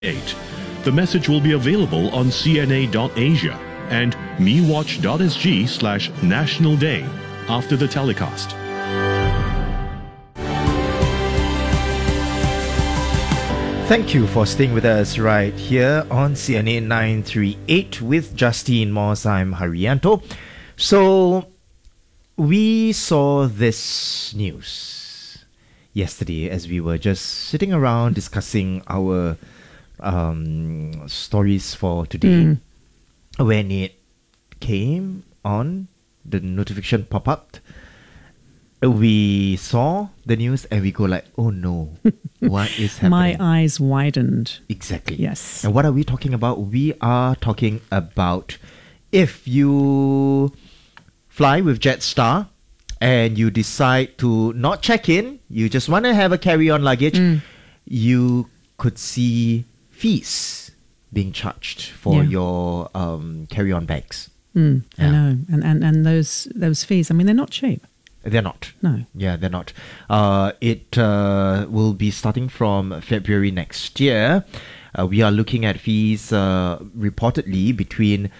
8. The message will be available on cna.asia and mewatch.sg/National Day after the telecast. Thank you for staying with us right here on CNA 938 with Justine Moss. I'm Haryanto. So, we saw this news yesterday as we were just sitting around discussing our stories for today. When it came on, the notification pop up, we saw the news and we go like, oh no, what is happening? My eyes widened. Exactly. Yes. And what are we talking about? We are talking about if you fly with Jetstar and you decide to not check in, you just want to have a carry-on luggage, you could see fees being charged for your carry-on bags. I know. And those fees, I mean, they're not cheap. They're not. No. Yeah, they're not. It will be starting from February next year. We are looking at fees reportedly between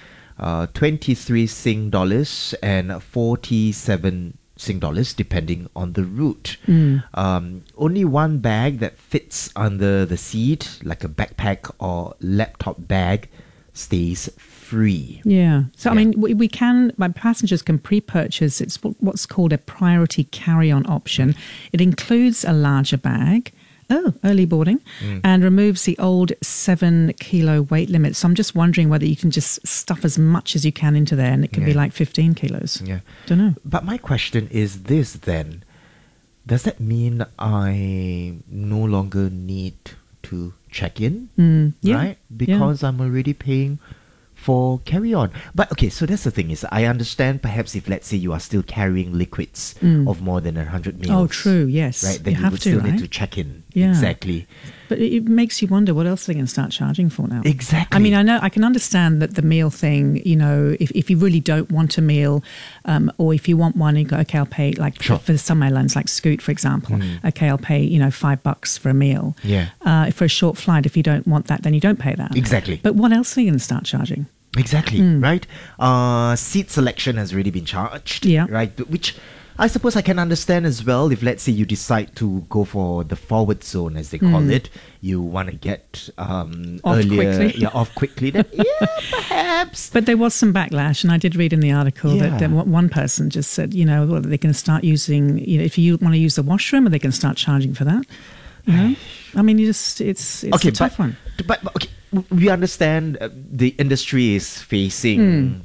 23 Sing dollars and 47 Sing dollars, depending on the route. Only one bag that fits under the seat, like a backpack or laptop bag, stays free. Yeah. So, I mean, we can, my passengers can pre-purchase, it's what's called a priority carry-on option. It includes a larger bag, early boarding, and removes the old 7 kilo weight limit. So I'm just wondering whether you can just stuff as much as you can into there and it could be like 15 kilos. Yeah. Don't know. But my question is this then. Does that mean I no longer need to check in? Right? Because I'm already paying for carry-on. But okay, so that's the thing is, I understand perhaps if let's say you are still carrying liquids of more than 100 ml. Oh, true, yes. Right, then you would still need to check in. Yeah. Exactly. But it makes you wonder what else they're going to start charging for now. Exactly. I mean, I can understand that the meal thing, you know, if you really don't want a meal, or if you want one, you go, okay, I'll pay, like for some airlines, like Scoot, for example, okay, I'll pay, $5 for a meal. Yeah. For a short flight, if you don't want that, then you don't pay that. Exactly. But what else are you going to start charging? Exactly, right? Seat selection has already been charged, right? Which I suppose I can understand as well if, let's say, you decide to go for the forward zone, as they call it. You want to get off quickly. Then, perhaps. But there was some backlash, and I did read in the article that one person just said, they're going to start using, if you want to use the washroom, are they going to start charging for that? You know? I mean, it's okay, a tough one. But okay, we understand the industry is facing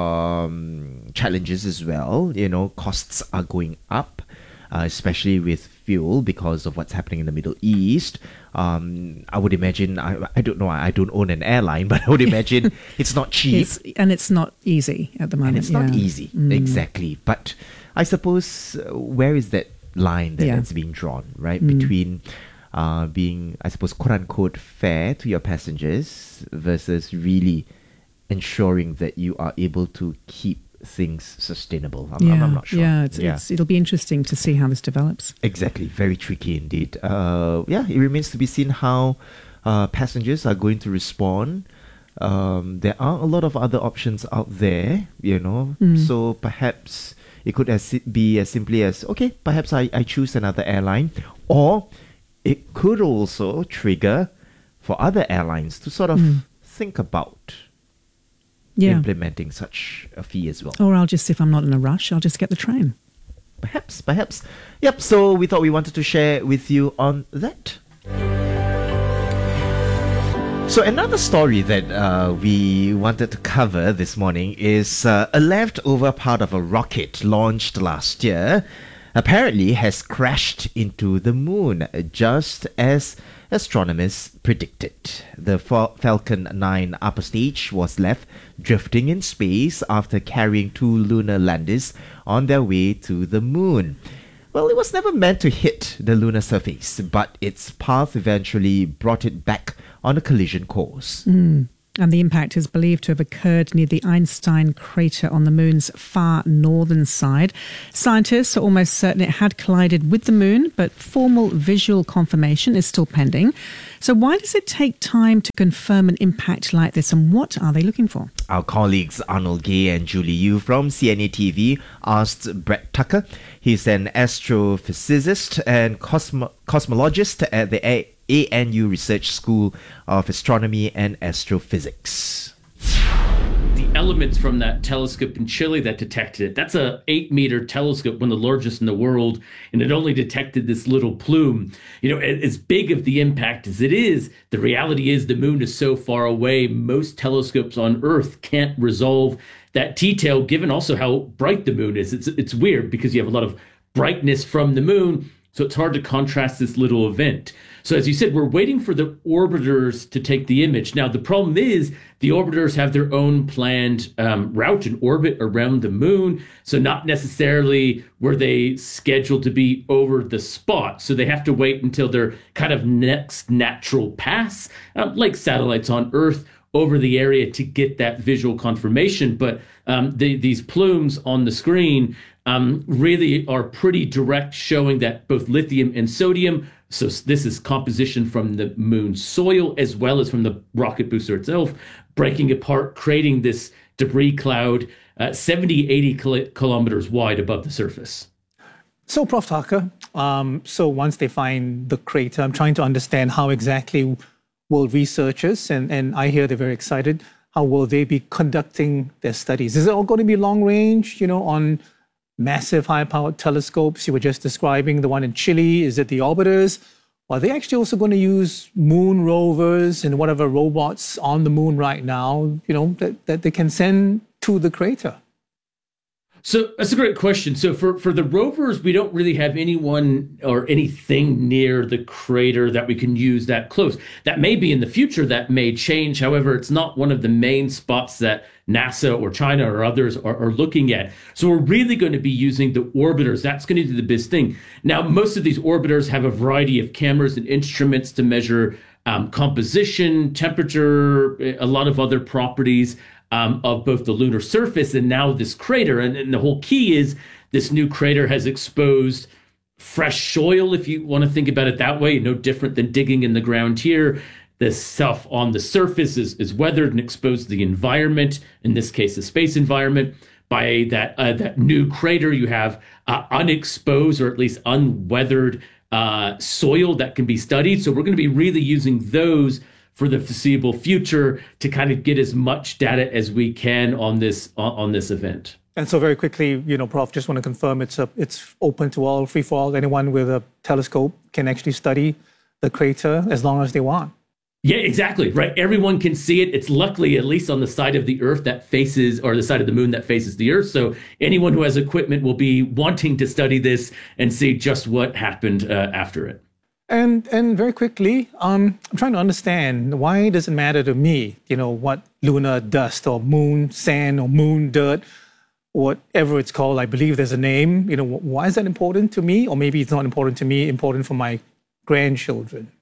challenges as well. Costs are going up, especially with fuel because of what's happening in the Middle East. I would imagine, I don't know, I don't own an airline, but I would imagine it's not cheap. It's not easy at the moment. And it's not easy, exactly. But I suppose, where is that line that's being drawn, right? Between being, I suppose, quote-unquote fair to your passengers versus really ensuring that you are able to keep things sustainable. I'm not sure. It'll be interesting to see how this develops. Exactly. Very tricky indeed. It remains to be seen how passengers are going to respond. There are a lot of other options out there, so perhaps it could be as simply as, okay, perhaps I choose another airline, or it could also trigger for other airlines to sort of think about implementing such a fee as well. Or if I'm not in a rush, I'll just get the train. Perhaps. Yep, so we thought we wanted to share with you on that. So another story that we wanted to cover this morning is a leftover part of a rocket launched last year apparently has crashed into the moon, just as astronomers predicted. The Falcon 9 upper stage was left drifting in space after carrying 2 lunar landers on their way to the moon. Well, it was never meant to hit the lunar surface, but its path eventually brought it back on a collision course. And the impact is believed to have occurred near the Einstein crater on the moon's far northern side. Scientists are almost certain it had collided with the moon, but formal visual confirmation is still pending. So why does it take time to confirm an impact like this, and what are they looking for? Our colleagues Arnold Gay and Julie Yu from CNA TV asked Brett Tucker. He's an astrophysicist and cosmologist at the ANU Research School of Astronomy and Astrophysics. The elements from that telescope in Chile that detected it, that's a 8-meter telescope, one of the largest in the world, and it only detected this little plume. As big of the impact as it is, the reality is the moon is so far away, most telescopes on Earth can't resolve that detail, given also how bright the moon is. It's weird because you have a lot of brightness from the moon, so it's hard to contrast this little event. So as you said, we're waiting for the orbiters to take the image. Now, the problem is the orbiters have their own planned route and orbit around the moon. So not necessarily were they scheduled to be over the spot. So they have to wait until their kind of next natural pass, like satellites on Earth, over the area to get that visual confirmation. But these plumes on the screen really are pretty direct, showing that both lithium and sodium, so this is composition from the moon's soil as well as from the rocket booster itself, breaking apart, creating this debris cloud 70, 80 kilometers wide above the surface. So, Prof. Tucker, so once they find the crater, I'm trying to understand how exactly will researchers, and I hear they're very excited, how will they be conducting their studies? Is it all going to be long range, on massive high-powered telescopes you were just describing, the one in Chile? Is it the orbiters? Or are they actually also going to use moon rovers and whatever robots on the moon right now, that they can send to the crater? So that's a great question. So for the rovers, we don't really have anyone or anything near the crater that we can use that close. That may be in the future, that may change. However, it's not one of the main spots that NASA or China or others are looking at. So we're really going to be using the orbiters. That's going to be the big thing. Now, most of these orbiters have a variety of cameras and instruments to measure composition, temperature, a lot of other properties of both the lunar surface and now this crater. And the whole key is this new crater has exposed fresh soil, if you want to think about it that way, no different than digging in the ground here. The stuff on the surface is weathered and exposed to the environment, in this case, the space environment. By that new crater, you have unexposed or at least unweathered soil that can be studied. So we're going to be really using those for the foreseeable future to kind of get as much data as we can on this event. And so very quickly, Prof, just want to confirm it's open to all, free for all. Anyone with a telescope can actually study the crater as long as they want. Yeah, exactly. Right. Everyone can see it. It's luckily at least on the side of the Earth that faces, or the side of the moon that faces the Earth. So anyone who has equipment will be wanting to study this and see just what happened after it. And very quickly, I'm trying to understand, why does it matter to me, what lunar dust or moon sand or moon dirt, whatever it's called? I believe there's a name. Why is that important to me? Or maybe it's not important to me, important for my grandchildren.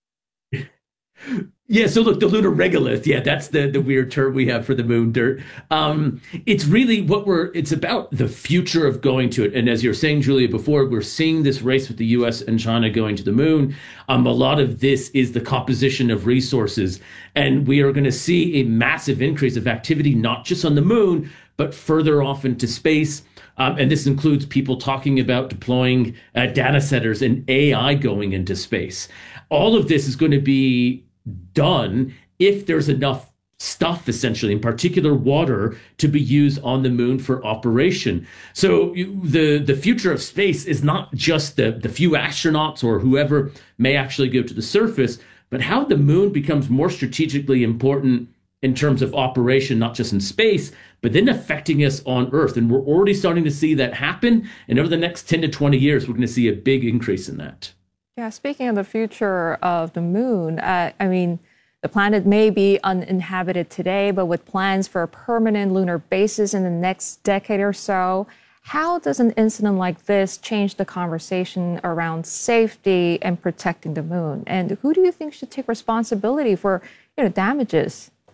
Yeah, so look, the lunar regolith, that's the weird term we have for the moon dirt. It's really it's about the future of going to it. And as you're saying, Julia, before, we're seeing this race with the US and China going to the moon. A lot of this is the composition of resources. And we are going to see a massive increase of activity, not just on the moon, but further off into space. And this includes people talking about deploying data centers and AI going into space. All of this is going to be done if there's enough stuff, essentially, in particular water, to be used on the moon for operation. So the future of space is not just the few astronauts or whoever may actually go to the surface, but how the moon becomes more strategically important in terms of operation, not just in space, but then affecting us on Earth. And we're already starting to see that happen. And over the next 10 to 20 years, we're going to see a big increase in that. Yeah, speaking of the future of the moon, the planet may be uninhabited today, but with plans for a permanent lunar basis in the next decade or so, how does an incident like this change the conversation around safety and protecting the moon? And who do you think should take responsibility for, damages?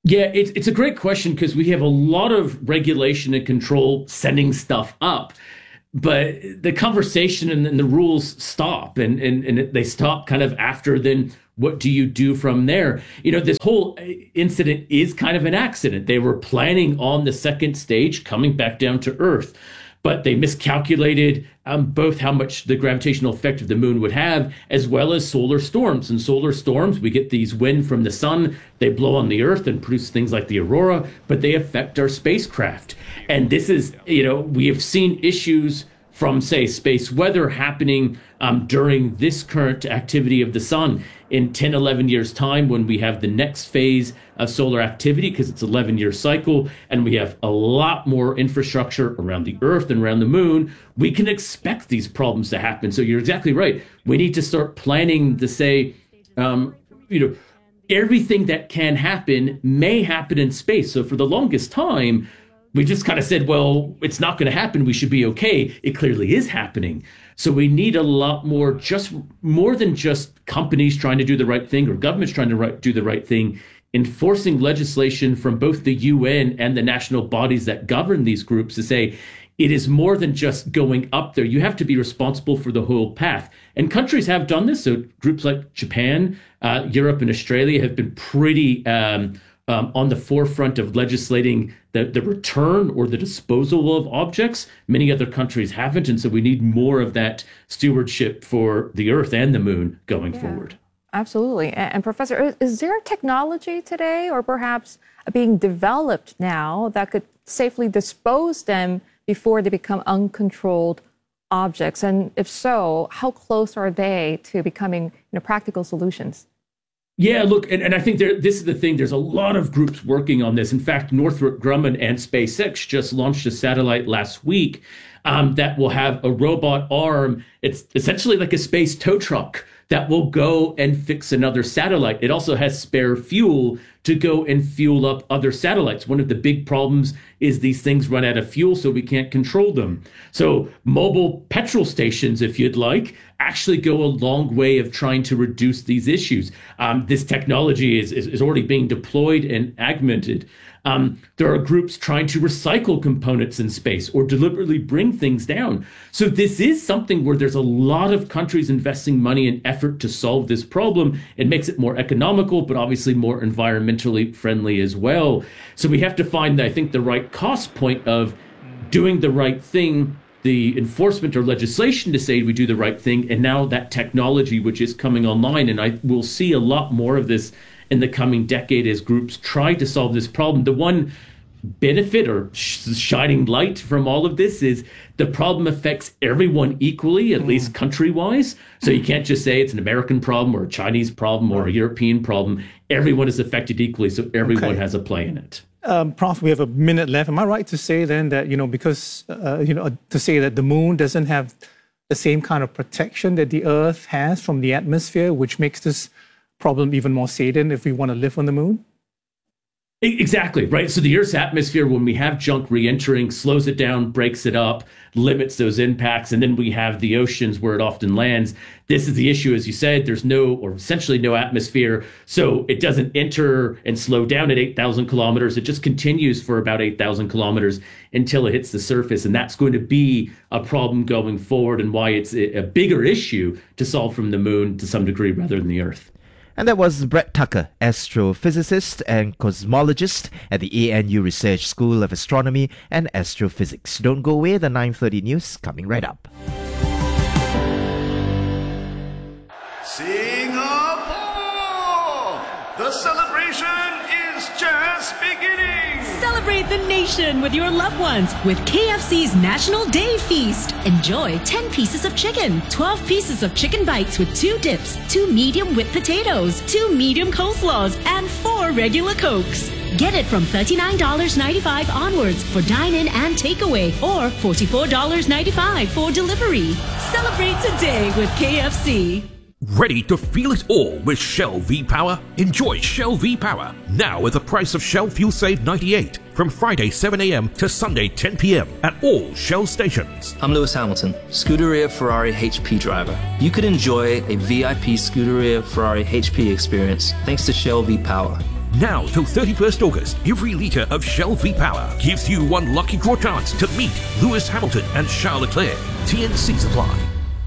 Yeah, it's a great question because we have a lot of regulation and control sending stuff up, but the conversation and the rules stop, and they stop kind of after. Then what do you do from there? This whole incident is kind of an accident. They were planning on the second stage coming back down to Earth, but they miscalculated both how much the gravitational effect of the moon would have, as well as solar storms. And solar storms, we get these wind from the sun, they blow on the Earth and produce things like the aurora, but they affect our spacecraft. And this is, we have seen issues from, say, space weather happening during this current activity of the sun. In 10, 11 years' time, when we have the next phase of solar activity, because it's an 11-year cycle, and we have a lot more infrastructure around the Earth and around the moon, we can expect these problems to happen. So you're exactly right. We need to start planning to say, everything that can happen may happen in space. So for the longest time, we just kind of said, well, it's not going to happen. We should be okay. It clearly is happening. So we need a lot more, more than just companies trying to do the right thing or governments trying to do the right thing, enforcing legislation from both the UN and the national bodies that govern these groups to say, it is more than just going up there. You have to be responsible for the whole path. And countries have done this. So groups like Japan, Europe, and Australia have been pretty on the forefront of legislating the return or the disposal of objects. Many other countries haven't. And so we need more of that stewardship for the Earth and the moon going forward. Absolutely. And Professor, is there technology today or perhaps being developed now that could safely dispose them before they become uncontrolled objects? And if so, how close are they to becoming practical solutions? Yeah, look, and I think this is the thing. There's a lot of groups working on this. In fact, Northrop Grumman and SpaceX just launched a satellite last week that will have a robot arm. It's essentially like a space tow truck that will go and fix another satellite. It also has spare fuel to go and fuel up other satellites. One of the big problems is these things run out of fuel, so we can't control them. So mobile petrol stations, if you'd like, actually go a long way of trying to reduce these issues. This technology is already being deployed and augmented. There are groups trying to recycle components in space or deliberately bring things down. So this is something where there's a lot of countries investing money and effort to solve this problem. It makes it more economical, but obviously more environmentally friendly as well. So we have to find, I think, the right cost point of doing the right thing, the enforcement or legislation to say we do the right thing, and now that technology which is coming online. And I will see a lot more of this in the coming decade as groups try to solve this problem. The one benefit or shining light from all of this is the problem affects everyone equally, at least country-wise. So you can't just say it's an American problem or a Chinese problem or a European problem. Everyone is affected equally, so everyone has a play in it. Prof, we have a minute left. Am I right to say then that, because, to say that the moon doesn't have the same kind of protection that the Earth has from the atmosphere, which makes this problem even more salient if we want to live on the moon? Exactly, right? So the Earth's atmosphere, when we have junk re-entering, slows it down, breaks it up, limits those impacts, and then we have the oceans where it often lands. This is the issue, as you said, there's essentially no atmosphere, so it doesn't enter and slow down at 8,000 kilometers. It just continues for about 8,000 kilometers until it hits the surface, and that's going to be a problem going forward and why it's a bigger issue to solve from the moon to some degree rather than the Earth. And that was Brett Tucker, astrophysicist and cosmologist at the ANU Research School of Astronomy and Astrophysics. Don't go away, the 9:30 news coming right up. Singapore! The celebration is just beginning! Celebrate the nation with your loved ones with KFC's National Day Feast. Enjoy 10 pieces of chicken, 12 pieces of chicken bites with 2 dips, 2 medium whipped potatoes, 2 medium coleslaws, and 4 regular Cokes. Get it from $39.95 onwards for dine-in and takeaway, or $44.95 for delivery. Celebrate today with KFC. Ready to feel it all with Shell V-Power? Enjoy Shell V-Power now at the price of Shell Fuel Save 98 from Friday 7 a.m. to Sunday 10 p.m. at all Shell stations. I'm Lewis Hamilton, Scuderia Ferrari HP driver. You could enjoy a VIP Scuderia Ferrari HP experience thanks to Shell V-Power. Now till 31st August, every litre of Shell V-Power gives you one lucky draw chance to meet Lewis Hamilton and Charles Leclerc. TNCs apply.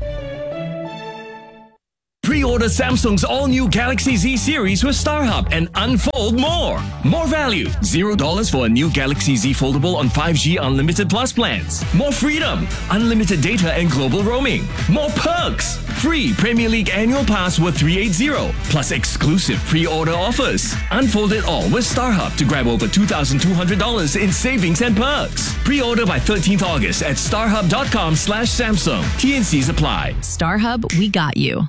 Pre-order Samsung's all-new Galaxy Z series with StarHub and unfold more. More value. $0 for a new Galaxy Z Foldable on 5G Unlimited Plus plans. More freedom. Unlimited data and global roaming. More perks. Free Premier League annual pass worth $380. Plus exclusive pre-order offers. Unfold it all with StarHub to grab over $2,200 in savings and perks. Pre-order by 13th August at starhub.com/Samsung. TNCs apply. StarHub, we got you.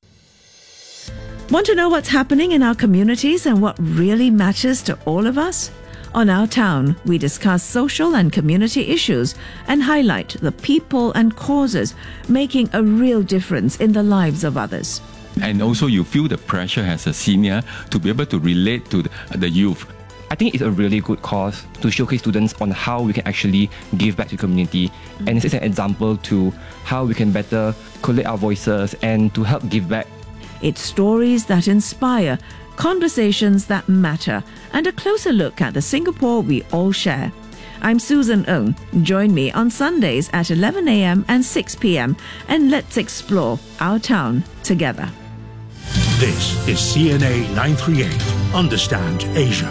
Want to know what's happening in our communities and what really matters to all of us? On Our Town, we discuss social and community issues and highlight the people and causes making a real difference in the lives of others. And also you feel the pressure as a senior to be able to relate to the youth. I think it's a really good cause to showcase students on how we can actually give back to the community. And it's an example to how we can better collate our voices and to help give back. It's stories that inspire, conversations that matter, and a closer look at the Singapore we all share. I'm Susan Ng. Join me on Sundays at 11 a.m. and 6 p.m. and let's explore our town together. This is CNA 938. Understand Asia.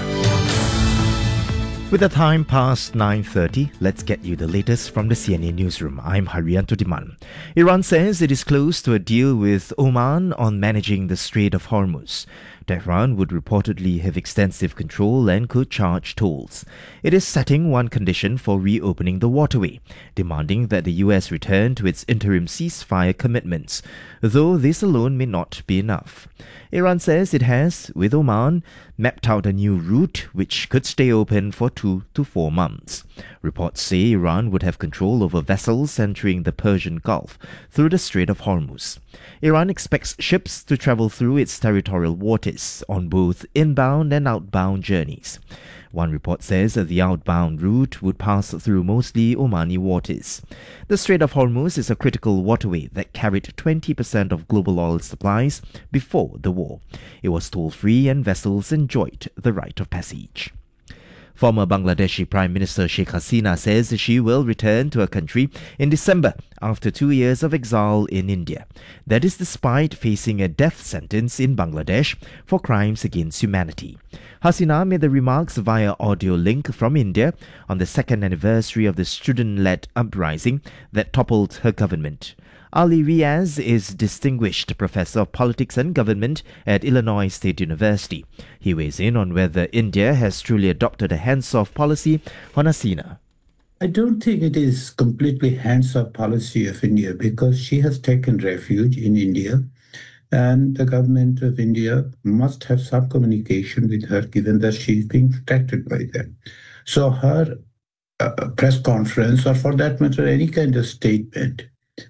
With the time past 9:30, let's get you the latest from the CNA newsroom. I'm Haryanto Diman. Iran says it is close to a deal with Oman on managing the Strait of Hormuz. Tehran would reportedly have extensive control and could charge tolls. It is setting one condition for reopening the waterway, demanding that the US return to its interim ceasefire commitments, though this alone may not be enough. Iran says it has, with Oman, mapped out a new route which could stay open for 2 to 4 months. Reports say Iran would have control over vessels entering the Persian Gulf through the Strait of Hormuz. Iran expects ships to travel through its territorial waters on both inbound and outbound journeys. One report says that the outbound route would pass through mostly Omani waters. The Strait of Hormuz is a critical waterway that carried 20% of global oil supplies before the war. It was toll-free and vessels enjoyed the right of passage. Former Bangladeshi Prime Minister Sheikh Hasina says she will return to her country in December after 2 years of exile in India. That is despite facing a death sentence in Bangladesh for crimes against humanity. Hasina made the remarks via audio link from India on the second anniversary of the student-led uprising that toppled her government. Ali Riaz is Distinguished Professor of Politics and Government at Illinois State University. He weighs in on whether India has truly adopted a hands-off policy on Hasina. I don't think it is completely hands-off policy of India because she has taken refuge in India and the government of India must have some communication with her given that she is being protected by them. So her press conference, or for that matter any kind of statement,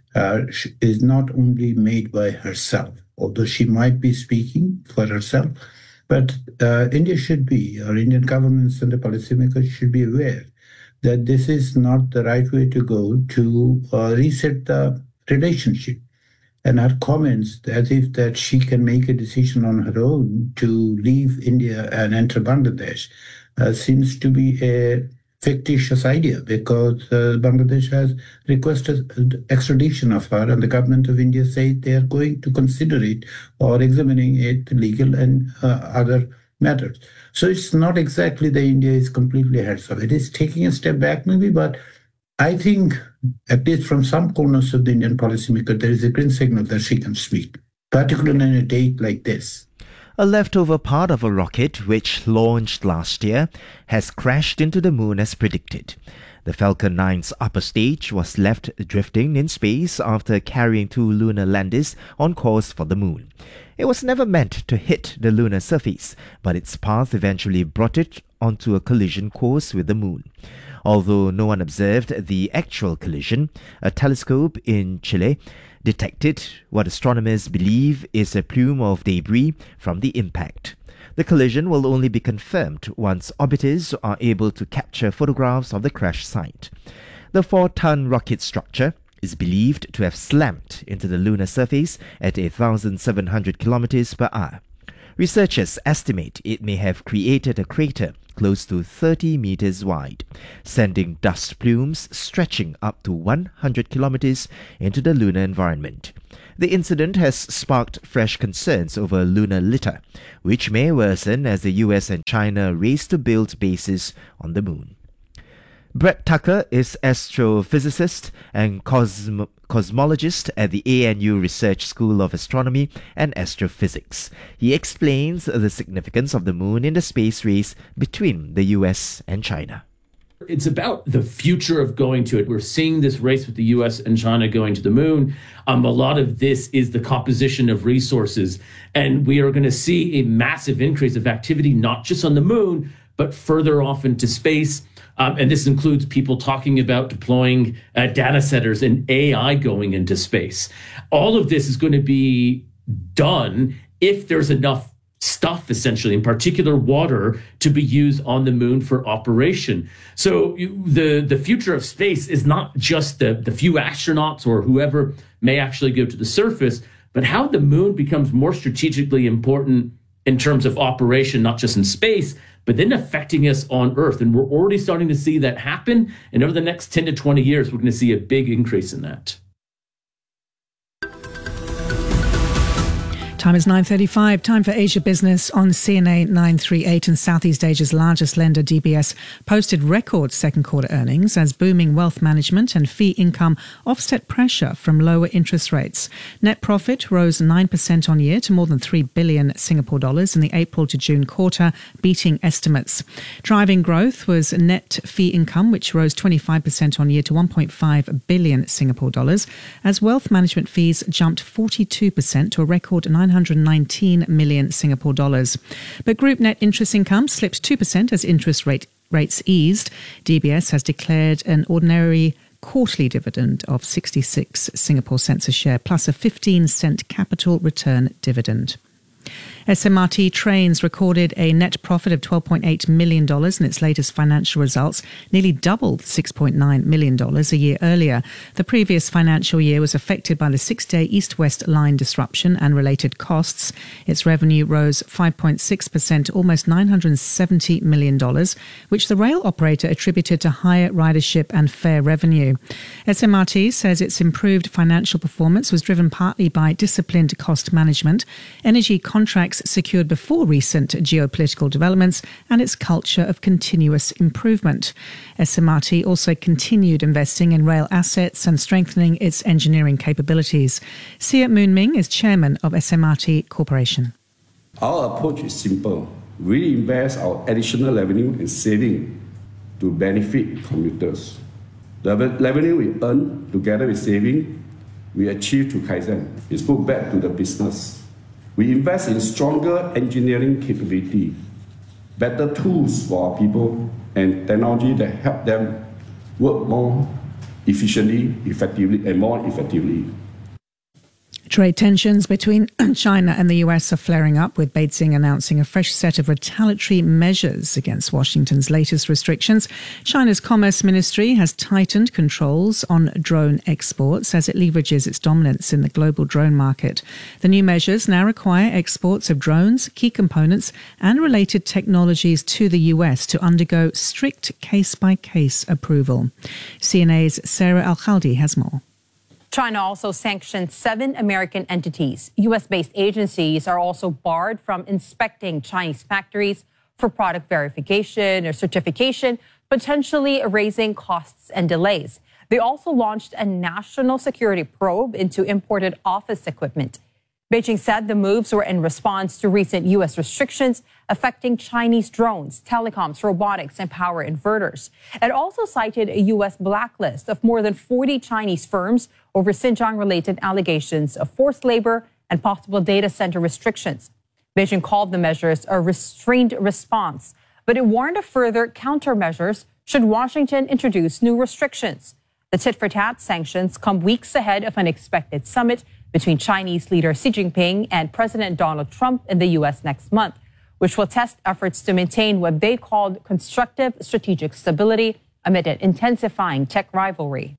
is not only made by herself, although she might be speaking for herself, but India should be, or Indian governments and the policymakers should be aware that this is not the right way to go to reset the relationship. And her comments as if that she can make a decision on her own to leave India and enter Bangladesh seems to be a fictitious idea because Bangladesh has requested extradition of her and the government of India said they are going to consider it or examining it legal and other matters. So it's not exactly that India is completely hands off. It is taking a step back maybe, but I think at least from some corners of the Indian policymaker, there is a green signal that she can speak, particularly on a date like this. A leftover part of a rocket which launched last year has crashed into the moon as predicted. The Falcon 9's upper stage was left drifting in space after carrying 2 lunar landers on course for the moon. It was never meant to hit the lunar surface, but its path eventually brought it onto a collision course with the moon. Although no one observed the actual collision, a telescope in Chile detected what astronomers believe is a plume of debris from the impact. The collision will only be confirmed once orbiters are able to capture photographs of the crash site. The 4-ton rocket structure is believed to have slammed into the lunar surface at 1,700 kilometers per hour. Researchers estimate it may have created a crater close to 30 meters wide, sending dust plumes stretching up to 100 kilometers into the lunar environment. The incident has sparked fresh concerns over lunar litter, which may worsen as the US and China race to build bases on the moon. Brett Tucker is astrophysicist and cosmologist at the ANU Research School of Astronomy and Astrophysics. He explains the significance of the moon in the space race between the US and China. It's about the future of going to it. We're seeing this race with the US and China going to the moon. A lot of this is the composition of resources. And we are going to see a massive increase of activity, not just on the moon, but further off into space. And this includes people talking about deploying data centers and AI going into space. All of this is going to be done if there's enough stuff, essentially, in particular water, to be used on the moon for operation. So the future of space is not just the few astronauts or whoever may actually go to the surface, but how the moon becomes more strategically important in terms of operation, not just in space, but then affecting us on Earth. And we're already starting to see that happen. And over the next 10 to 20 years, we're going to see a big increase in that. Time is 9:35. Time for Asia Business on CNA 938. And Southeast Asia's largest lender, DBS, posted record second quarter earnings as booming wealth management and fee income offset pressure from lower interest rates. Net profit rose 9% on year to more than 3 billion Singapore dollars in the April to June quarter, beating estimates. Driving growth was net fee income, which rose 25% on year to 1.5 billion Singapore dollars, as wealth management fees jumped 42% to a record 919 million Singapore dollars. But group net interest income slipped 2% as interest rates eased. DBS has declared an ordinary quarterly dividend of 66 Singapore cents a share, plus a 15-cent capital return dividend. SMRT Trains recorded a net profit of $12.8 million in its latest financial results, nearly doubled $6.9 million a year earlier. The previous financial year was affected by the 6-day East-West line disruption and related costs. Its revenue rose 5.6% to almost $970 million, which the rail operator attributed to higher ridership and fare revenue. SMRT says its improved financial performance was driven partly by disciplined cost management, energy contracts secured before recent geopolitical developments, and its culture of continuous improvement. SMRT also continued investing in rail assets and strengthening its engineering capabilities. Sia Moon Ming is chairman of SMRT Corporation. Our approach is simple. We invest our additional revenue and saving to benefit commuters. The revenue we earn together with saving, we achieve through Kaizen, is put back to the business. We invest in stronger engineering capability, better tools for our people, and technology that help them work more efficiently, effectively, and more effectively. Trade tensions between China and the US are flaring up, with Beijing announcing a fresh set of retaliatory measures against Washington's latest restrictions. China's Commerce Ministry has tightened controls on drone exports as it leverages its dominance in the global drone market. The new measures now require exports of drones, key components, and related technologies to the US to undergo strict case-by-case approval. CNA's Sarah Al-Khaldi has more. China also sanctioned 7 American entities. U.S.-based agencies are also barred from inspecting Chinese factories for product verification or certification, potentially raising costs and delays. They also launched a national security probe into imported office equipment. Beijing said the moves were in response to recent U.S. restrictions affecting Chinese drones, telecoms, robotics, and power inverters. It also cited a U.S. blacklist of more than 40 Chinese firms over Xinjiang-related allegations of forced labor and possible data center restrictions. Beijing called the measures a restrained response, but it warned of further countermeasures should Washington introduce new restrictions. The tit-for-tat sanctions come weeks ahead of an expected summit between Chinese leader Xi Jinping and President Donald Trump in the U.S. next month, which will test efforts to maintain what they called constructive strategic stability amid an intensifying tech rivalry.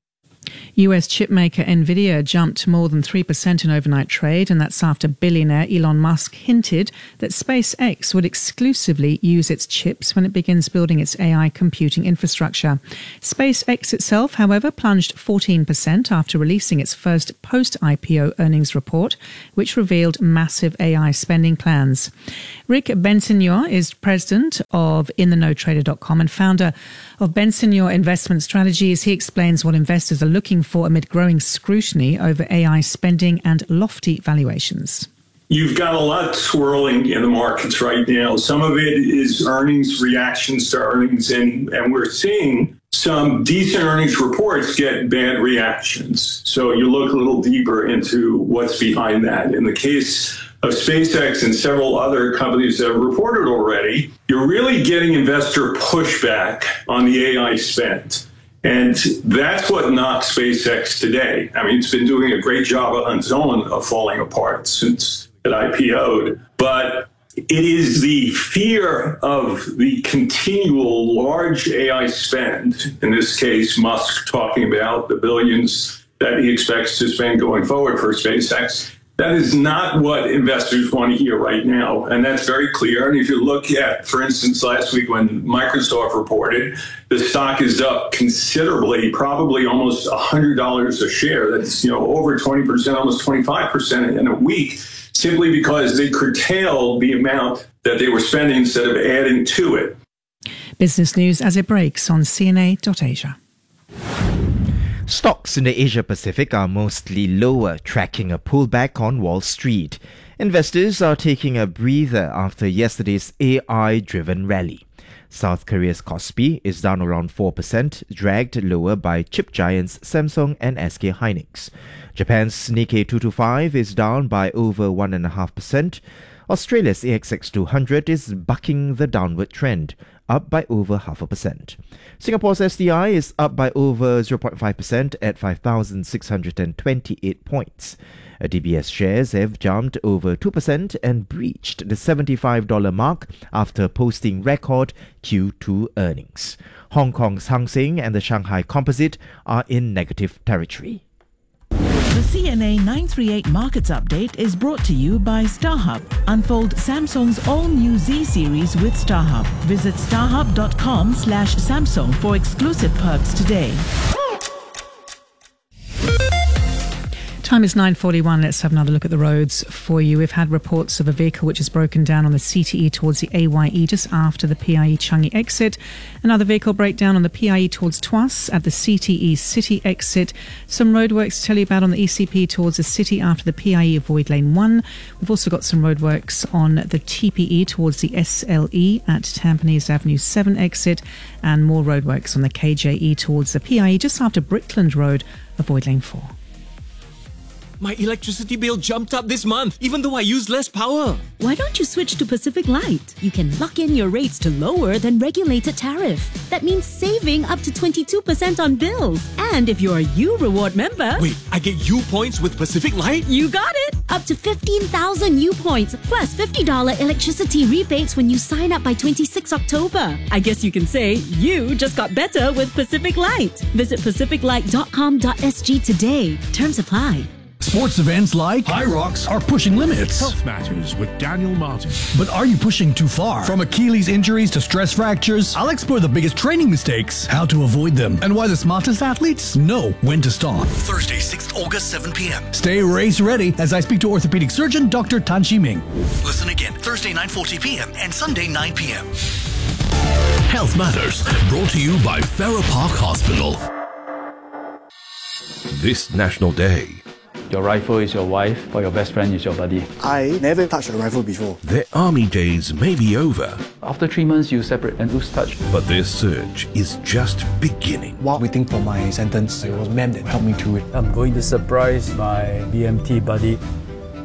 US chipmaker Nvidia jumped more than 3% in overnight trade, and that's after billionaire Elon Musk hinted that SpaceX would exclusively use its chips when it begins building its AI computing infrastructure. SpaceX itself, however, plunged 14% after releasing its first post-IPO earnings report, which revealed massive AI spending plans. Rick Bensignor is president of InTheKnowTrader.com and founder of Bensignor Investment Strategies. He explains what investors are looking for amid growing scrutiny over AI spending and lofty valuations. You've got a lot swirling in the markets right now. Some of it is earnings, reactions to earnings, and we're seeing some decent earnings reports get bad reactions. So you look a little deeper into what's behind that. In the case of SpaceX and several other companies that have reported already, you're really getting investor pushback on the AI spend. And that's what knocked SpaceX today. I mean, it's been doing a great job on its own of falling apart since it IPO'd. But it is the fear of the continual large AI spend, in this case, Musk talking about the billions that he expects to spend going forward for SpaceX. That is not what investors want to hear right now, and that's very clear. And if you look at, for instance, last week when Microsoft reported, the stock is up considerably, probably almost $100 a share. That's over 20%, almost 25% in a week, simply because they curtailed the amount that they were spending instead of adding to it. Business news as it breaks on CNA.Asia. Stocks in the Asia-Pacific are mostly lower, tracking a pullback on Wall Street. Investors are taking a breather after yesterday's AI-driven rally. South Korea's Kospi is down around 4%, dragged lower by chip giants Samsung and SK Hynix. Japan's Nikkei 225 is down by over 1.5%. Australia's ASX 200 is bucking the downward trend, up by over 0.5%. Singapore's STI is up by over 0.5% at 5,628 points. DBS shares have jumped over 2% and breached the $75 mark after posting record Q2 earnings. Hong Kong's Hang Seng and the Shanghai Composite are in negative territory. The CNA 938 Markets Update is brought to you by StarHub. Unfold Samsung's all-new Z series with StarHub. Visit starhub.com/Samsung for exclusive perks today. Time is 9:41. Let's have another look at the roads for you. We've had reports of a vehicle which has broken down on the CTE towards the AYE just after the PIE Changi exit. Another vehicle breakdown on the PIE towards Tuas at the CTE City exit. Some roadworks to tell you about on the ECP towards the city after the PIE Avoid Lane 1. We've also got some roadworks on the TPE towards the SLE at Tampines Avenue 7 exit, and more roadworks on the KJE towards the PIE just after Brickland Road, Avoid Lane 4. My electricity bill jumped up this month, even though I use less power. Why don't you switch to Pacific Light? You can lock in your rates to lower than regulated tariff. That means saving up to 22% on bills. And if you're a U Reward member... Wait, I get U points with Pacific Light? You got it! Up to 15,000 U points, plus $50 electricity rebates when you sign up by 26 October. I guess you can say you just got better with Pacific Light. Visit pacificlight.com.sg today. Terms apply. Sports events like High Rocks are pushing limits. Health Matters with Daniel Martin. But are you pushing too far? From Achilles injuries to stress fractures, I'll explore the biggest training mistakes, how to avoid them, and why the smartest athletes know when to stop. Thursday, 6th August, 7 p.m. Stay race ready as I speak to orthopedic surgeon Dr. Tan Chi Ming. Listen again, Thursday, 9:40 p.m. and Sunday, 9 p.m. Health Matters, brought to you by Farrer Park Hospital. This National Day, your rifle is your wife, or your best friend is your buddy. I never touched a rifle before. Their army days may be over. After 3 months, you separate and lose touch. But their search is just beginning. While waiting for my sentence, it was Mem that helped me through it. I'm going to surprise my BMT buddy.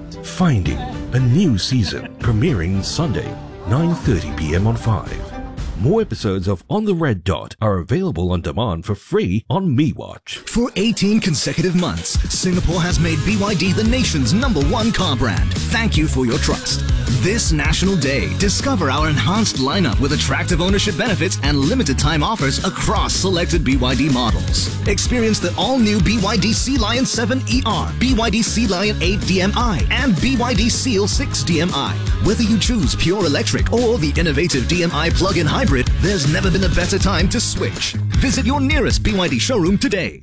Finding a new season, premiering Sunday, 9:30 p.m. on 5. More episodes of On the Red Dot are available on demand for free on MeWatch. For 18 consecutive months, Singapore has made BYD the nation's #1 car brand. Thank you for your trust. This National Day, discover our enhanced lineup with attractive ownership benefits and limited time offers across selected BYD models. Experience the all-new BYD Sea Lion 7 ER, BYD Sea Lion 8 DMI, and BYD Seal 6 DMI. Whether you choose pure electric or the innovative DMI plug-in hybrid, there's never been a better time to switch. Visit your nearest BYD showroom today.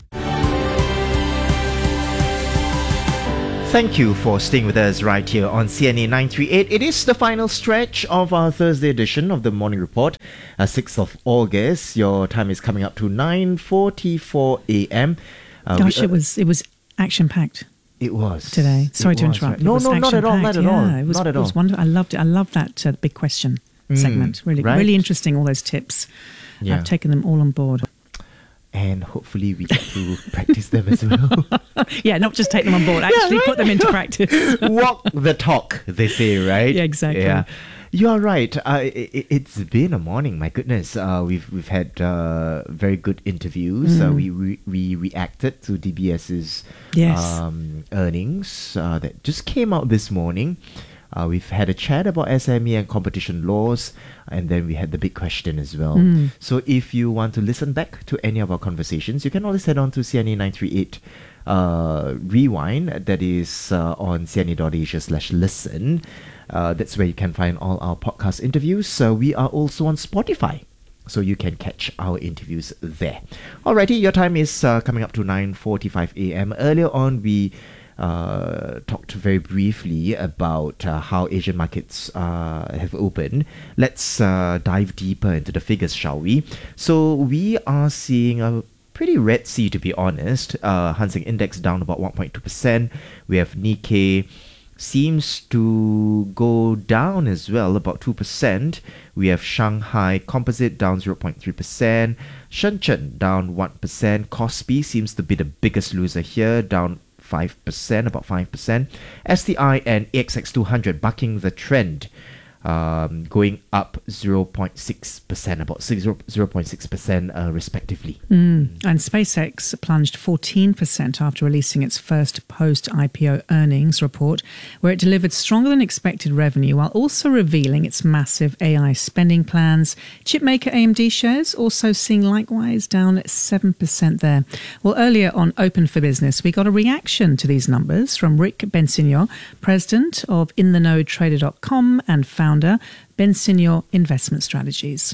Thank you for staying with us right here on CNA 938. It is the final stretch of our Thursday edition of the Morning Report, 6th of August. Your time is coming up to 9:44 a.m. Gosh, it was action-packed. It was today. Sorry to interrupt. No, not at all. Not at all. It was, not at all. It was wonderful. I loved it. I love that big question segment. Really, right? really interesting. All those tips. Yeah. I've taken them all on board. And hopefully we get to practice them as well. Yeah, not just take them on board. Actually, put them into practice. Walk the talk, they say, right? Yeah, exactly. Yeah. You are right. It's been a morning. My goodness, we've had very good interviews. We reacted to DBS's earnings that just came out this morning. We've had a chat about SME and competition laws, and then we had the big question as well. So if you want to listen back to any of our conversations, you can always head on to CNA 938 Rewind. That is on cna.asia/listen. That's where you can find all our podcast interviews. We are also on Spotify, so you can catch our interviews there. Alrighty, your time is coming up to 9:45 a.m. Earlier on, we talked very briefly about how Asian markets have opened. Let's dive deeper into the figures, shall we? So we are seeing a pretty red sea, to be honest. Hang Seng Index down about 1.2%. We have Nikkei seems to go down as well, about 2%. We have Shanghai Composite down 0.3%. Shenzhen down 1%. Kospi seems to be the biggest loser here, down 5%, about 5%. STI and AXX 200 bucking the trend, going up 0.6%, about 0.6% respectively. And SpaceX plunged 14% after releasing its first post-IPO earnings report, where it delivered stronger than expected revenue while also revealing its massive AI spending plans. Chipmaker AMD shares also seeing likewise down 7% there. Well, earlier on Open for Business, we got a reaction to these numbers from Rick Bensignor, president of InTheKnowTrader.com and founder Bensignor Investment Strategies.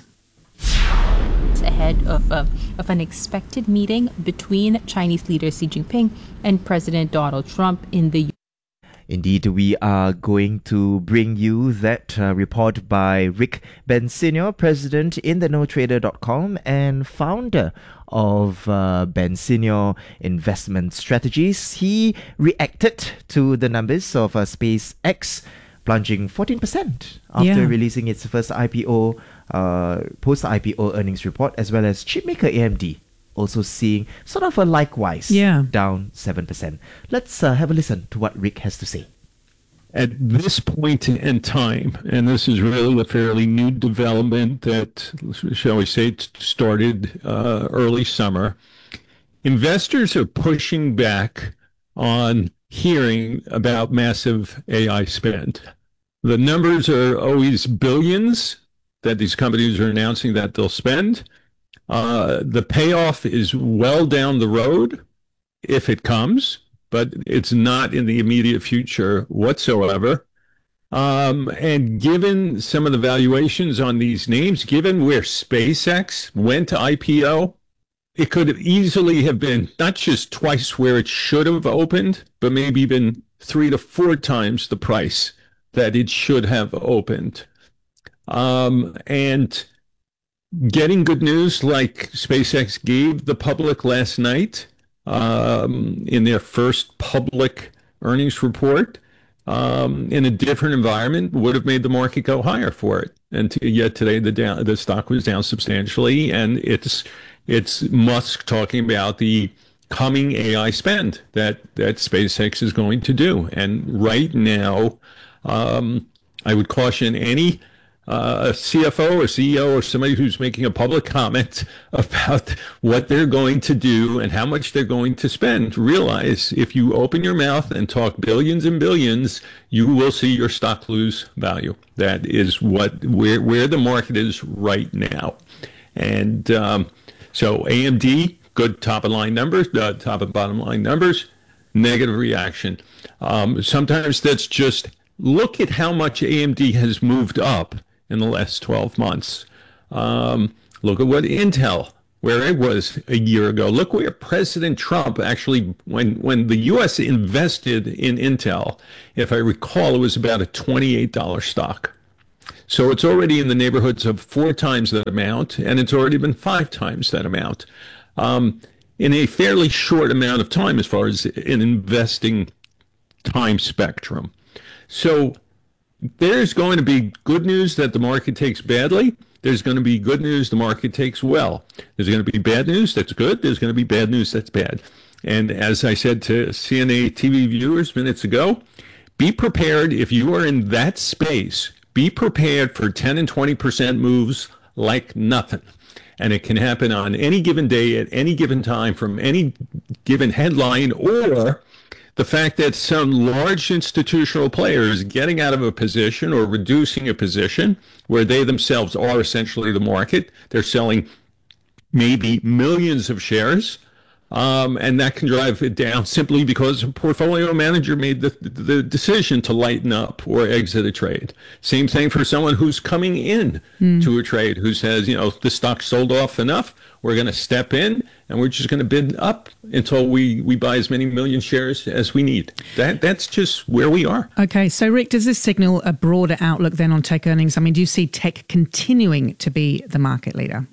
Ahead of an expected meeting between Chinese leader Xi Jinping and President Donald Trump in the Indeed, we are going to bring you that report by Rick Bensignor, president in InTheKnowTrader.com and founder of Bensignor Investment Strategies. He reacted to the numbers of SpaceX plunging 14% after releasing its first IPO, post-IPO earnings report, as well as chipmaker AMD also seeing sort of a likewise down 7%. Let's have a listen to what Rick has to say. At this point in time, and this is really a fairly new development that, shall we say, started early summer, investors are pushing back on hearing about massive AI spend. The numbers are always billions that these companies are announcing that they'll spend. The payoff is well down the road if it comes, but it's not in the immediate future whatsoever. And given some of the valuations on these names, given where SpaceX went to IPO, it could have easily have been not just twice where it should have opened, but maybe even 3 to 4 times the price that it should have opened. And getting good news like SpaceX gave the public last night in their first public earnings report in a different environment would have made the market go higher for it. And yet today the stock was down substantially, and it's Musk talking about the coming AI spend that SpaceX is going to do. And right now, I would caution any a CFO or CEO or somebody who's making a public comment about what they're going to do and how much they're going to spend, realize if you open your mouth and talk billions and billions, you will see your stock lose value. That is where the market is right now. And so AMD, good top and line numbers, top and bottom line numbers, negative reaction. Sometimes that's just look at how much AMD has moved up in the last 12 months. Look at what Intel, where it was a year ago. Look where President Trump actually, when the U.S. invested in Intel, if I recall, it was about a $28 stock. So it's already in the neighborhoods of 4 times that amount, and it's already been 5 times that amount in a fairly short amount of time as far as an investing time spectrum. So there's going to be good news that the market takes badly. There's going to be good news the market takes well. There's going to be bad news that's good. There's going to be bad news that's bad. And as I said to CNA TV viewers minutes ago, be prepared if you are in that space. Be prepared for 10 and 20% moves like nothing. And it can happen on any given day at any given time from any given headline, or the fact that some large institutional players getting out of a position or reducing a position where they themselves are essentially the market. They're selling maybe millions of shares, and that can drive it down simply because a portfolio manager made the decision to lighten up or exit a trade. Same thing for someone who's coming in to a trade, who says, you know, the stock sold off enough, we're going to step in and we're just going to bid up until we buy as many million shares as we need. That's just where we are. Okay, so Rick, does this signal a broader outlook then on tech earnings? I mean, do you see tech continuing to be the market leader?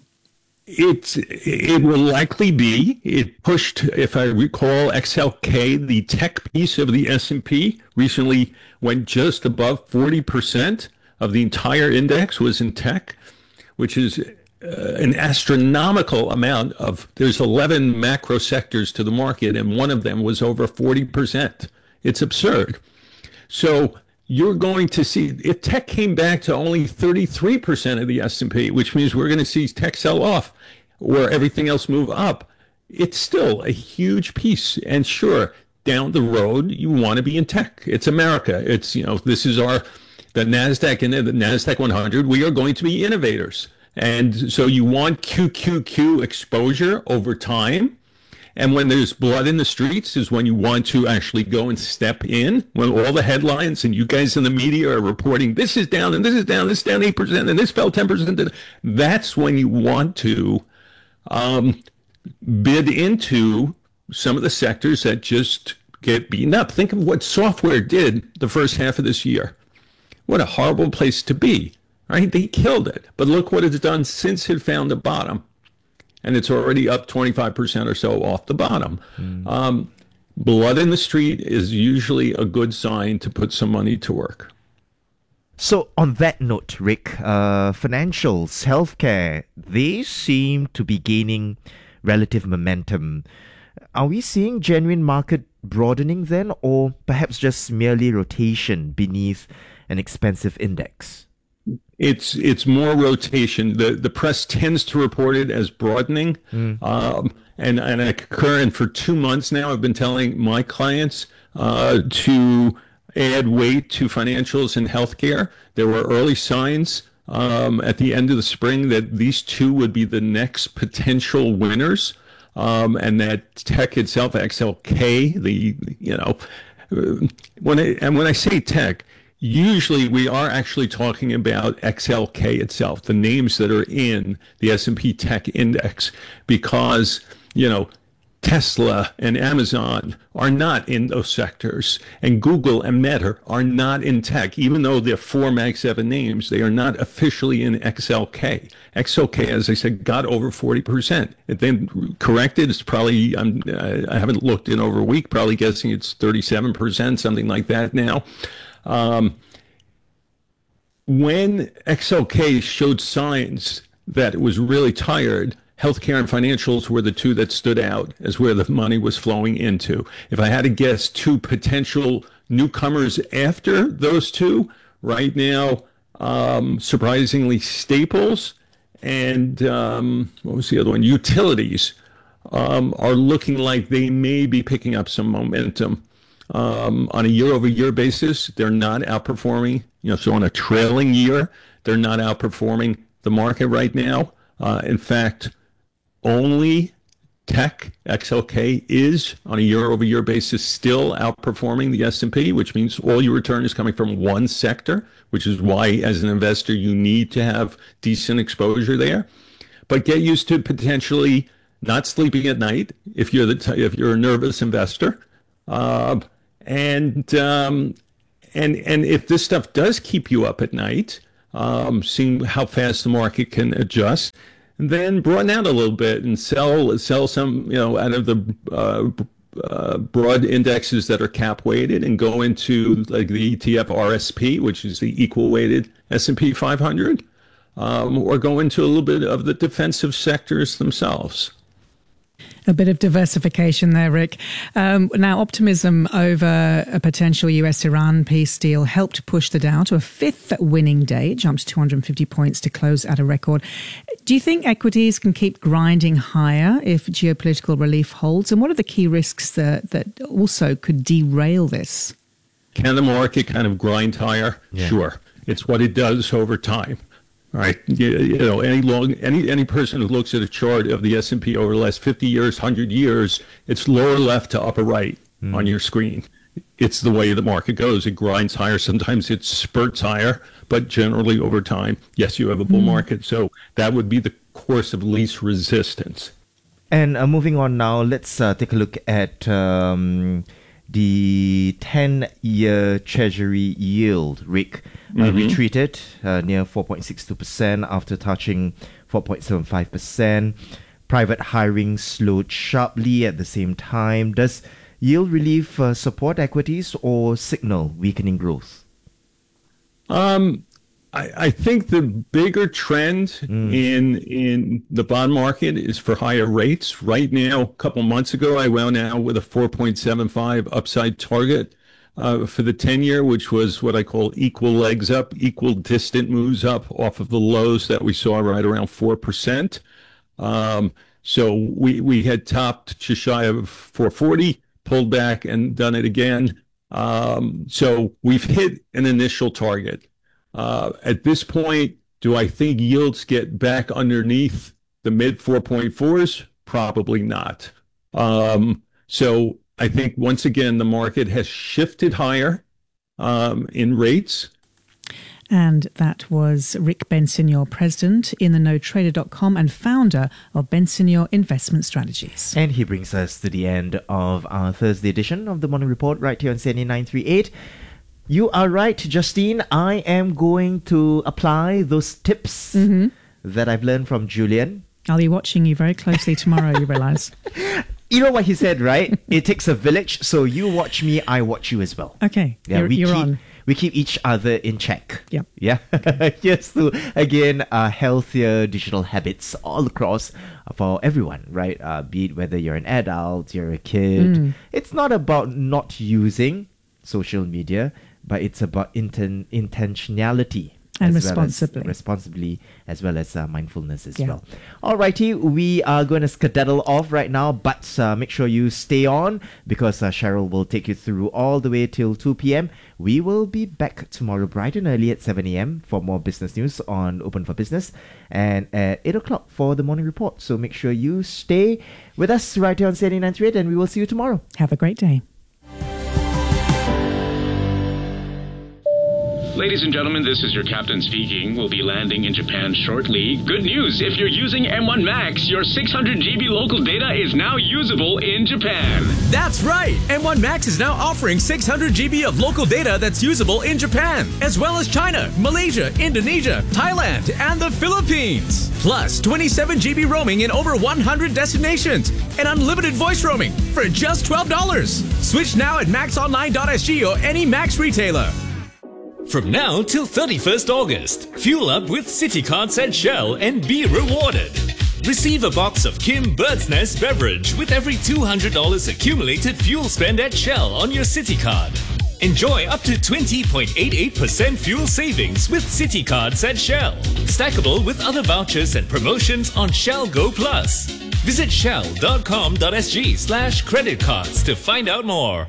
It will likely be. It pushed, if I recall, XLK, the tech piece of the S&P, recently went just above 40% of the entire index was in tech, which is an astronomical amount of, there's 11 macro sectors to the market, and one of them was over 40%. It's absurd. So you're going to see, if tech came back to only 33% of the S&P, which means we're going to see tech sell off or everything else move up, it's still a huge piece. And sure, down the road, you want to be in tech. It's America. It's, you know, this is the NASDAQ and the NASDAQ 100. We are going to be innovators. And so you want QQQ exposure over time. And when there's blood in the streets is when you want to actually go and step in, when all the headlines and you guys in the media are reporting this is down and this is down 8% and this fell 10%. That's when you want to bid into some of the sectors that just get beaten up. Think of what software did the first half of this year. What a horrible place to be, right? They killed it. But look what it's done since it found the bottom. And it's already up 25% or so off the bottom. Blood in the street is usually a good sign to put some money to work. So on that note, Rick, financials, healthcare, they seem to be gaining relative momentum. Are we seeing genuine market broadening then, or perhaps just merely rotation beneath an expensive index? It's more rotation. The press tends to report it as broadening. And I concur. And for 2 months now, I've been telling my clients to add weight to financials and healthcare. There were early signs at the end of the spring that these two would be the next potential winners, and that tech itself, XLK, when I say tech, usually we are actually talking about XLK itself, the names that are in the S&P Tech Index, because, Tesla and Amazon are not in those sectors, and Google and Meta are not in tech. Even though they're 4 Mag 7 names, they are not officially in XLK. XLK, as I said, got over 40%. It then corrected. It's probably, I haven't looked in over a week, probably guessing it's 37%, something like that now. When XLK showed signs that it was really tired, healthcare and financials were the two that stood out as where the money was flowing into. If I had to guess 2 potential newcomers after those two, right now, Surprisingly, staples and what was the other one? Utilities are looking like they may be picking up some momentum. On a year-over-year basis, they're not outperforming. So on a trailing year, they're not outperforming the market right now. In fact, only tech, XLK, is on a year-over-year basis still outperforming the S&P, which means all your return is coming from one sector, which is why, as an investor, you need to have decent exposure there. But get used to potentially not sleeping at night if you're if you're a nervous investor, and if this stuff does keep you up at night, seeing how fast the market can adjust, then broaden out a little bit and sell some, out of the broad indexes that are cap weighted and go into like the ETF RSP, which is the equal weighted S&P 500, or go into a little bit of the defensive sectors themselves. A bit of diversification there, Rick. Now, optimism over a potential US-Iran peace deal helped push the Dow to a fifth winning day. It jumped 250 points to close at a record. Do you think equities can keep grinding higher if geopolitical relief holds? And what are the key risks that also could derail this? Can the market kind of grind higher? Yeah. Sure. It's what it does over time. All right, any person who looks at a chart of the S&P over the last 50 years, 100 years, it's lower left to upper right on your screen. It's the way the market goes. It grinds higher. Sometimes it spurts higher, but generally over time, yes, you have a bull market. So that would be the course of least resistance. And moving on now, let's take a look at the 10-year Treasury yield, Rick. Retreated near 4.62% after touching 4.75%. Private hiring slowed sharply at the same time. Does yield relief support equities or signal weakening growth? I think the bigger trend in the bond market is for higher rates. Right now, a couple months ago, I went out with a 4.75 upside target for the 10-year, which was what I call equal legs up, equal distant moves up off of the lows that we saw right around 4%. So we had topped just shy of 440, pulled back and done it again. So we've hit an initial target. At this point, do I think yields get back underneath the mid 4.4s? Probably not. So I think once again, the market has shifted higher in rates. And that was Rick Bensignor, president in thennotrader.com and founder of Bensignor Investment Strategies. And he brings us to the end of our Thursday edition of the Morning Report right here on CNA 938. You are right, Justine. I am going to apply those tips that I've learned from Julian. I'll be watching you very closely tomorrow, you realize. You know what he said, right? It takes a village, so you watch me, I watch you as well. Okay, yeah, you're on. We keep each other in check. Yep. Yeah. Yes, to, again, healthier digital habits all across for everyone, right? Be it whether you're an adult, you're a kid. It's not about not using social media, but it's about intentionality. And responsibly as well as mindfulness as well. Alrighty, we are going to skedaddle off right now, but make sure you stay on because Cheryl will take you through all the way till 2 p.m. We will be back tomorrow bright and early at 7 a.m. for more business news on Open for Business and at 8 o'clock for the morning report. So make sure you stay with us right here on CNA 938 and we will see you tomorrow. Have a great day. Ladies and gentlemen, this is your captain speaking. We'll be landing in Japan shortly. Good news, if you're using M1 Max, your 600 GB local data is now usable in Japan. That's right! M1 Max is now offering 600 GB of local data that's usable in Japan, as well as China, Malaysia, Indonesia, Thailand, and the Philippines. Plus, 27 GB roaming in over 100 destinations, and unlimited voice roaming for just $12. Switch now at maxonline.sg or any Max retailer. From now till 31st August, fuel up with City Cards at Shell and be rewarded. Receive a box of Kim Bird's Nest beverage with every $200 accumulated fuel spend at Shell on your City Card. Enjoy up to 20.88% fuel savings with City Cards at Shell. Stackable with other vouchers and promotions on Shell Go Plus. Visit shell.com.sg/credit cards to find out more.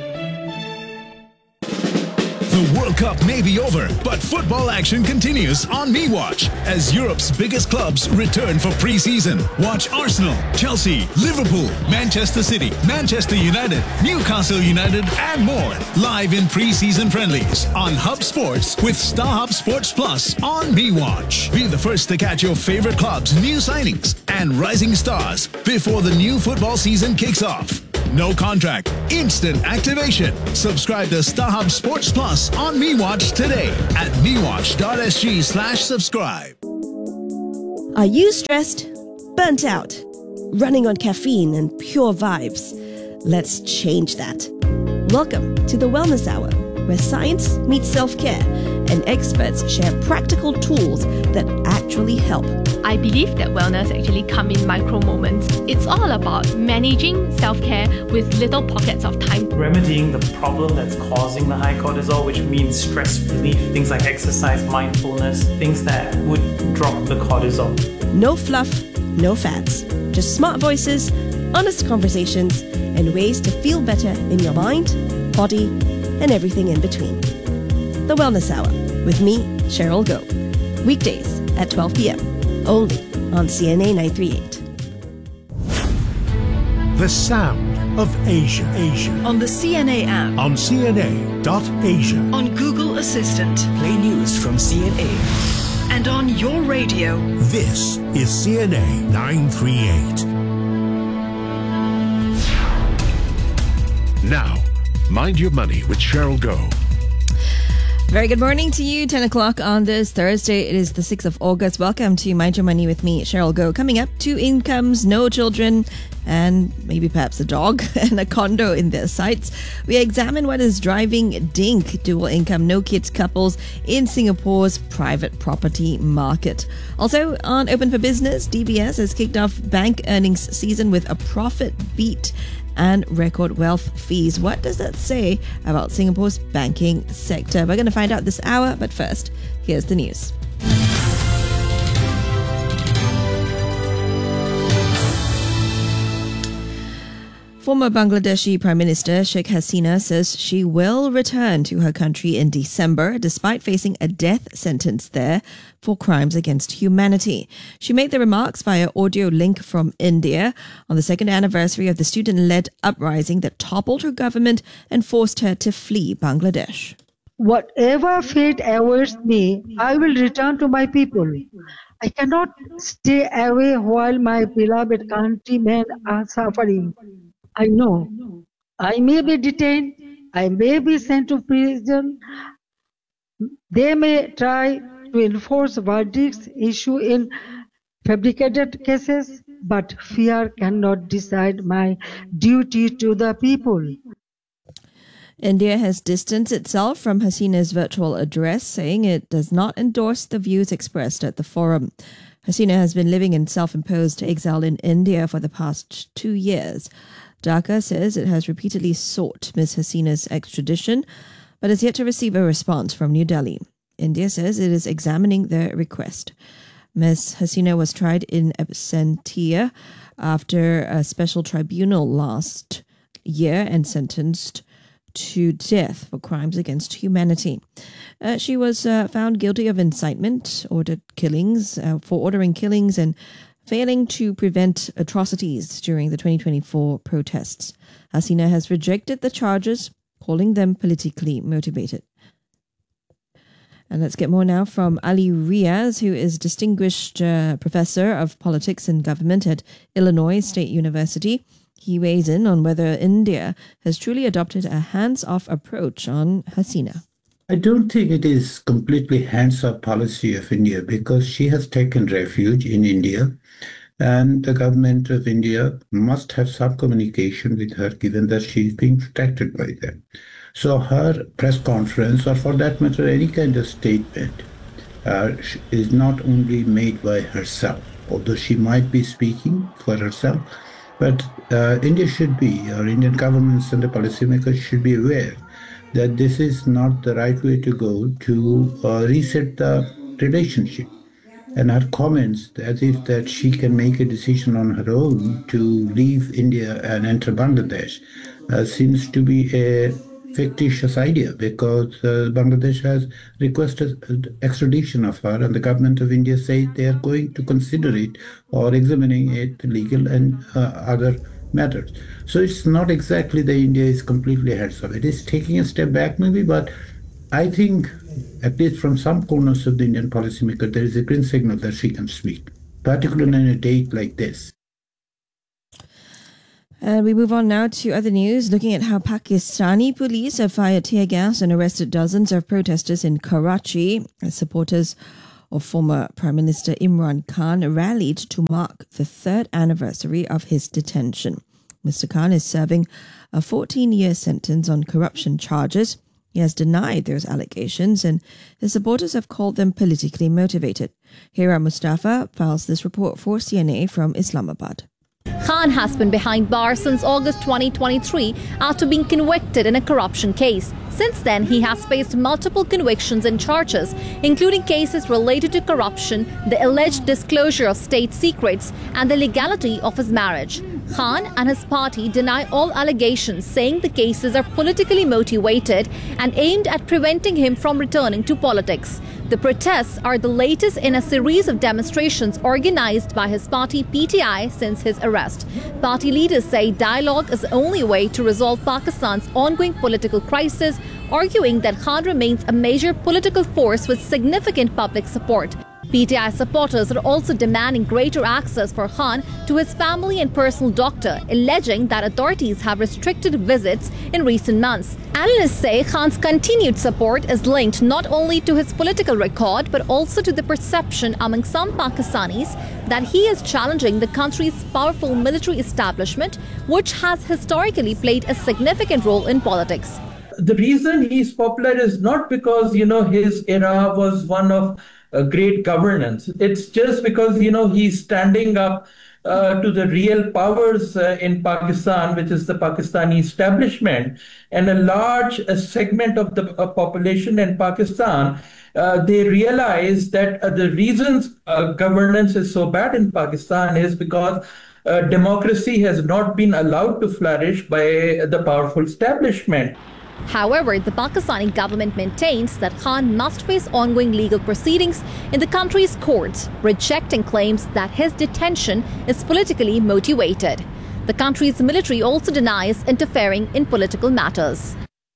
The World Cup may be over, but football action continues on MeWatch as Europe's biggest clubs return for pre-season. Watch Arsenal, Chelsea, Liverpool, Manchester City, Manchester United, Newcastle United, and more live in pre-season friendlies on Hub Sports with StarHub Sports Plus on MeWatch. Be the first to catch your favorite clubs' new signings and rising stars before the new football season kicks off. No contract, instant activation. Subscribe to StarHub Sports Plus on MeWatch today at mewatch.sg/subscribe. Are you stressed, burnt out, running on caffeine and pure vibes? Let's change that. Welcome to the Wellness Hour, where science meets self-care and experts share practical tools that actually help. I believe that wellness actually comes in micro moments. It's all about managing self-care with little pockets of time. Remedying the problem that's causing the high cortisol, which means stress relief, things like exercise, mindfulness, things that would drop the cortisol. No fluff, no fads. Just smart voices, honest conversations, and ways to feel better in your mind, body, and everything in between. The Wellness Hour with me, Cheryl Goh. Weekdays at 12 p.m. only on CNA 938. The sound of Asia. On the CNA app. On CNA.Asia. On Google Assistant. Play news from CNA. And on your radio. This is CNA 938. Now, Mind Your Money with Cheryl Goh. Very good morning to you. 10 o'clock on this Thursday. It is the 6th of August. Welcome to Mind Your Money with me, Cheryl Goh. Coming up, 2 incomes, no children, and maybe perhaps a dog and a condo in their sights. We examine what is driving DINK, dual income, no kids couples, in Singapore's private property market. Also, on Open for Business, DBS has kicked off bank earnings season with a profit beat and record wealth fees. What does that say about Singapore's banking sector? We're going to find out this hour, but first, here's the news. Former Bangladeshi Prime Minister Sheikh Hasina says she will return to her country in December despite facing a death sentence there for crimes against humanity. She made the remarks via audio link from India on the second anniversary of the student-led uprising that toppled her government and forced her to flee Bangladesh. Whatever fate awaits me, I will return to my people. I cannot stay away while my beloved countrymen are suffering. I know I may be detained, I may be sent to prison. They may try to enforce verdicts issued in fabricated cases, but fear cannot decide my duty to the people. India has distanced itself from Hasina's virtual address, saying it does not endorse the views expressed at the forum. Hasina has been living in self-imposed exile in India for the past 2 years. Dhaka says it has repeatedly sought Ms. Hasina's extradition, but has yet to receive a response from New Delhi. India says it is examining the request. Ms. Hasina was tried in absentia after a special tribunal last year and sentenced to death for crimes against humanity. She was found guilty of incitement, for ordering killings and failing to prevent atrocities during the 2024 protests. Hasina has rejected the charges, calling them politically motivated. And let's get more now from Ali Riaz, who is Distinguished Professor of Politics and Government at Illinois State University. He weighs in on whether India has truly adopted a hands-off approach on Hasina. I don't think it is completely hands-off policy of India because she has taken refuge in India and the government of India must have some communication with her given that she is being protected by them. So her press conference, or for that matter any kind of statement, is not only made by herself, although she might be speaking for herself, but India should be, or Indian governments and the policymakers should be aware that this is not the right way to go to reset the relationship. And her comments, as if that she can make a decision on her own to leave India and enter Bangladesh, seems to be a fictitious idea, because Bangladesh has requested extradition of her, and the government of India said they are going to consider it or examining it legal and other matters. So it's not exactly that India is completely heads off. It is taking a step back maybe, but I think, at least from some corners of the Indian policymaker, there is a green signal that she can speak, particularly on a date like this. And we move on now to other news, looking at how Pakistani police have fired tear gas and arrested dozens of protesters in Karachi as supporters of former Prime Minister Imran Khan rallied to mark the third anniversary of his detention. Mr. Khan is serving a 14-year sentence on corruption charges. He has denied those allegations, and his supporters have called them politically motivated. Hira Mustafa files this report for CNA from Islamabad. Khan has been behind bars since August 2023 after being convicted in a corruption case. Since then, he has faced multiple convictions and charges, including cases related to corruption, the alleged disclosure of state secrets, and the legality of his marriage. Khan and his party deny all allegations, saying the cases are politically motivated and aimed at preventing him from returning to politics. The protests are the latest in a series of demonstrations organized by his party PTI since his arrest. Party leaders say dialogue is the only way to resolve Pakistan's ongoing political crisis, arguing that Khan remains a major political force with significant public support. PTI supporters are also demanding greater access for Khan to his family and personal doctor, alleging that authorities have restricted visits in recent months. Analysts say Khan's continued support is linked not only to his political record but also to the perception among some Pakistanis that he is challenging the country's powerful military establishment, which has historically played a significant role in politics. The reason he's popular is not because, his era was one of great governance. It's just because, he's standing up to the real powers in Pakistan, which is the Pakistani establishment. And a large segment of the population in Pakistan, they realize that the reasons governance is so bad in Pakistan is because democracy has not been allowed to flourish by the powerful establishment. However, the Pakistani government maintains that Khan must face ongoing legal proceedings in the country's courts, rejecting claims that his detention is politically motivated. The country's military also denies interfering in political matters.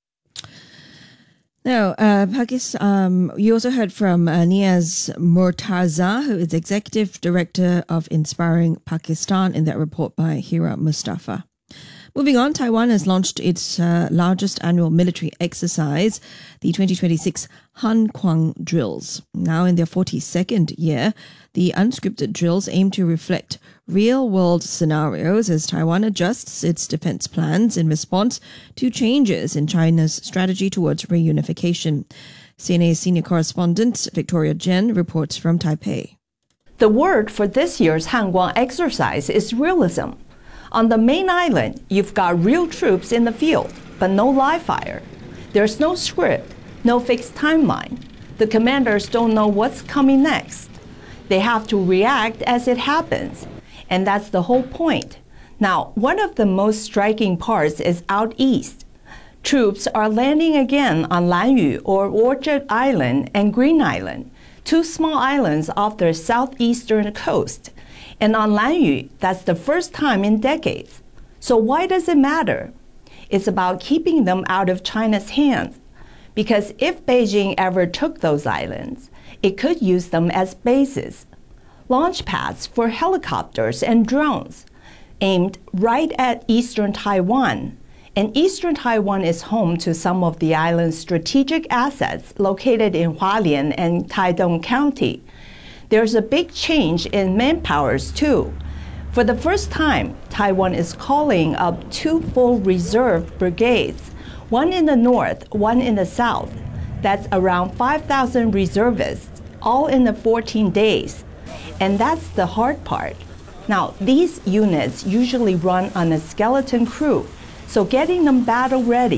Now, Pakistan, you also heard from Niaz Murtaza, who is Executive Director of Inspiring Pakistan, in that report by Hira Mustafa. Moving on, Taiwan has launched its largest annual military exercise, the 2026 Han Kuang drills. Now in their 42nd year, the unscripted drills aim to reflect real-world scenarios as Taiwan adjusts its defense plans in response to changes in China's strategy towards reunification. CNA's senior correspondent Victoria Jen reports from Taipei. The word for this year's Han Kuang exercise is realism. On the main island, you've got real troops in the field, but no live fire. There's no script, no fixed timeline. The commanders don't know what's coming next. They have to react as it happens, and that's the whole point. Now, one of the most striking parts is out east. Troops are landing again on Lanyu or Orchard Island and Green Island, two small islands off the southeastern coast. And on Lanyu, that's the first time in decades. So why does it matter? It's about keeping them out of China's hands. Because if Beijing ever took those islands, it could use them as bases, launch pads for helicopters and drones, aimed right at eastern Taiwan. And eastern Taiwan is home to some of the island's strategic assets located in Hualien and Taidong County. There's a big change in manpowers, too. For the first time, Taiwan is calling up two full reserve brigades, one in the north, one in the south. That's around 5,000 reservists, all in the 14 days. And that's the hard part. Now, these units usually run on a skeleton crew, so getting them battle ready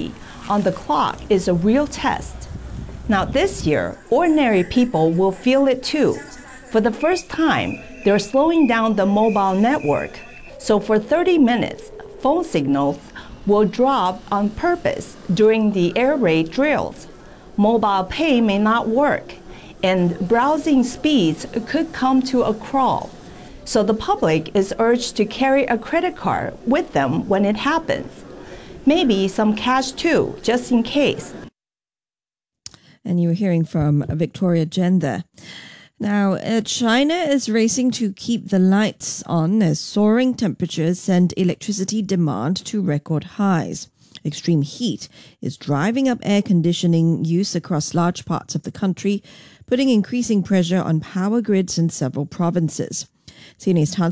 on the clock is a real test. Now this year, ordinary people will feel it too. For the first time, they're slowing down the mobile network. So for 30 minutes, phone signals will drop on purpose during the air raid drills. Mobile pay may not work, and browsing speeds could come to a crawl. So the public is urged to carry a credit card with them when it happens. Maybe some cash too, just in case. And you were hearing from Victoria Jen there. Now, China is racing to keep the lights on as soaring temperatures send electricity demand to record highs. Extreme heat is driving up air conditioning use across large parts of the country, putting increasing pressure on power grids in several provinces. CNA's